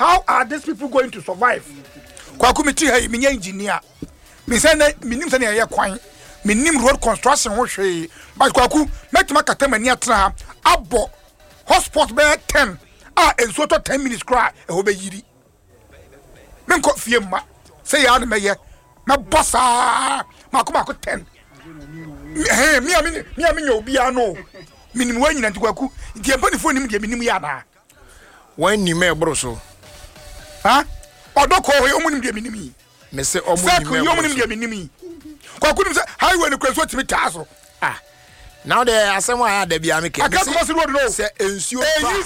how are these people going to survive? Kwaku meti ha me engineer. Me say na minim say na ye kwan. Minim road construction ho hwe. But kwaku metima katamani atra abo hotspot be 10. Enso to 10 minutes cry e ho be yiri. Men ko fie ma. Say ya na me ye. Na bossa. Makoma 10. Me obi ano. Minim wa nyina ntikwaku. Nti empanifo nim de minim ya na. Wan ni me bro so. Ha? Odoko ho omunim de minim. Me say omunim de minim. Kwaku nim say highway no kweso timi taaso. Now the asemo aya da bia me ke. Say ensuo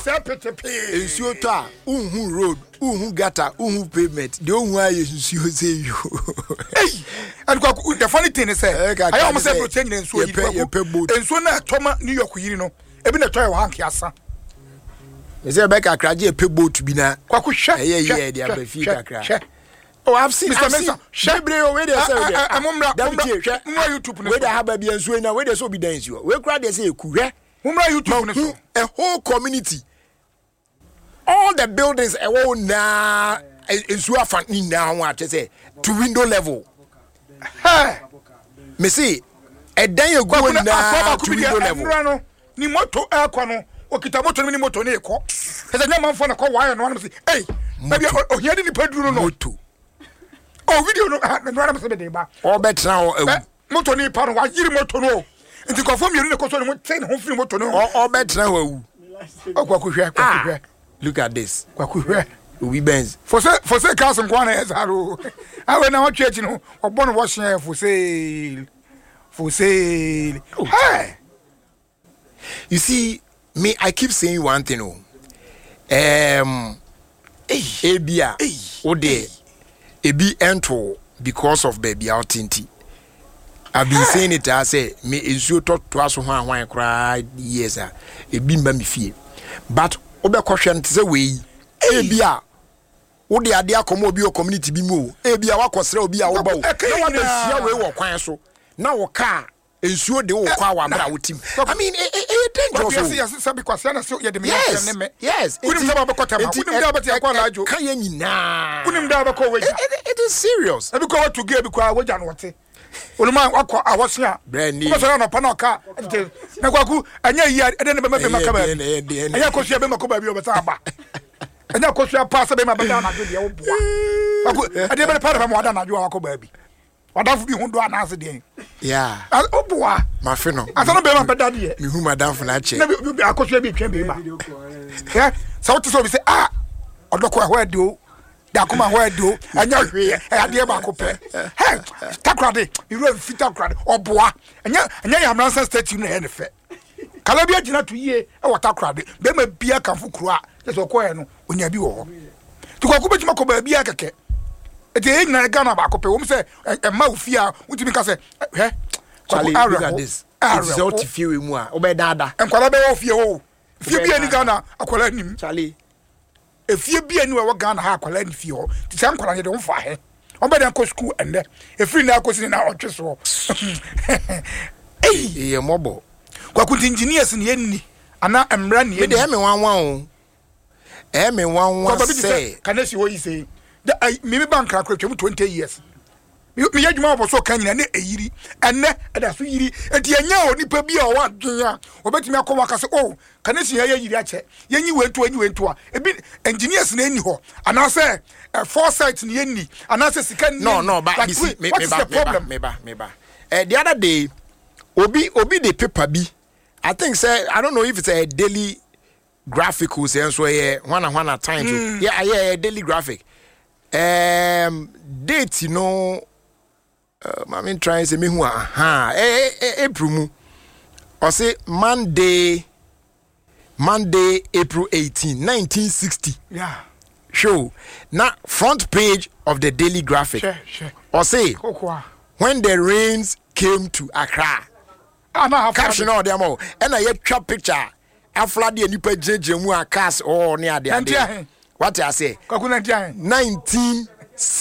to unhu road, unhu gata, unhu pavement. The unhu aye ensuo say you. Hey, and kwaku the funny thing is say I almost say change ensuo yi. Ensuo na toma New York yiri no. Ebi na toy wa hanki asa. Me say be kakra je pe boat bi na. Kwaku hwe. Ye dia be fi kakra. Oh, I've seen Mr. Mensah. Shebre we dey say we YouTube no. We dey have be ensuo na we dey so be dance you. We kra dey say eku hwe. Mumra YouTube no. A whole community. All the buildings e wo na ensuo afan ni na ho a say to window level. Hey. Me see e dan egu na to window level. Ni moto akwa no. Okita moto ni moto na ekọ. Ese na manfo na ko wire no say, "Hey, maybe ohia ni paduru no." Moto. Oh, video no na say be ba. O betra o moto ni pa no wa yiri moto no. Nti ko fo mienu ne ko so ni mo ten ho firi moto no. O betra o awu. Kwaku hwe. Look at this. Kwaku hwe. We Benz. For say cars and kwana ezaro. I na what church no. Obo no wo hye for sale. Hey. You see, me I keep saying one thing ebia ode ebi ento because of baby outinti. I've been saying it I say me ensuo to aso ho ahwan kra years ebi mba me fie. But obekwohwe nte say we ebia wode ade akomo obi o community bi mu ebia wakosra obi a wo ba wo na wabefia we wo kwan so na wo ka ensuo de wo kwa wa bra wotim. I mean dangerous. Yes, sabi kwase na so ye de me neme. Yes. Unim da ba kota ma. Unim da ba ti akwa lajo. Kan ye nyina. Unim da ba ko weja. It is serious. Ebi ko to ge bi kwa weja no wote. Onuma akwa awosia. Brandi. Ko so na pa na ka. Na kwaku anya yi ade ne be maka ba. Anya ko so be maka ba bi obeta aba. Anya ko so pa se be ma be na jo de wo boa. Kwaku ade be pa na mo ada na jo akwa bi. Wadafu bi hundo anase de. Yeah. Oboa. Mafe no. Asano be ma beda de. Me hu madam na che. Na bi akosua bi twen be ba. Yeah. So what so be say odoko ho ade o. Da kuma ho ade o. Anya hwe ade ba ko pe. Hey, takrade. Iru fita takrade. Oboa. Anya Yamransa statue no he ne fe. Kala bi agina to yie e wata takrade. Be ma bia kanfo kuro a. Just okoye no onya bi wo ho. To ko betuma ko ba bia keke. Ete na Ghana ba ko pe wo se ma ofia utimi ka se he Charlie, look at this. It's out fie we mu a obe dada enkwala be ofie ho fie bia ni Ghana akwala nim Charlie e fie bia ni we Ghana ha akwala ni fie ho ti san kwala de wo fa he obe dan ko school ende e free na akosi na otwe so eh mobo kwa kuti engineers ni enni ana emra ni me de me wanwan o me wanwan say kanesi wo yi say me bank akra twem 20 years me yadwuma oboso kan nyina ne eyiri enne da so yiri enti anya onipa bi a wa dwen a obetimi akwa ka se kanesi ya yiri ache yenyi wentu a ebi engineers na eni ho ana se foresight ni eni ana se sika ni no but like, see me ba the other day obi the paper bi I think say I don't know if it's a daily graphic who say so yeah one time yeah daily graphic date you know I'm trying to say me who April mu or say Monday April 18 1960 yeah show now front page of the daily graphic sure. Or say when the rains came to Accra caption all them all and I trap picture afla de nipa jeje mu a cars or near there what I say 19